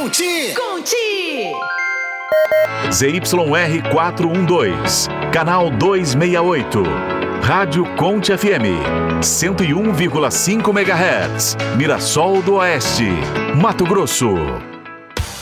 Conti! ZYR 412, canal 268. Rádio Conte FM, 101,5 MHz, Mirassol do Oeste, Mato Grosso.